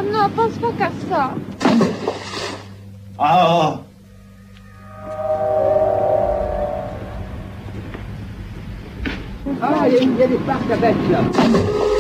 Oh non, pense pas qu'à ça. Ah! Ah, il y a des parcs à bêtes, là.